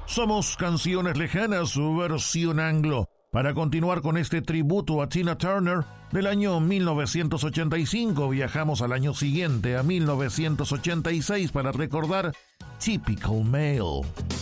Somos Canciones Lejanas, su versión anglo, para continuar con este tributo a Tina Turner del año 1985. Viajamos al año siguiente, a 1986, para recordar Typical Male.